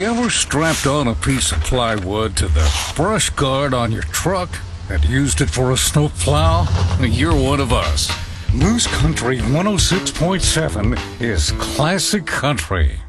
Ever strapped on a piece of plywood to the brush guard on your truck and used it for a snow plow? You're one of us. Moose Country 106.7 is classic country.